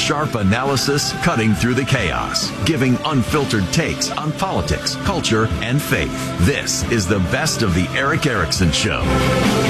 sharp analysis cutting through the chaos, giving unfiltered takes on politics, culture, and faith. This is the best of the Erick Erickson Show.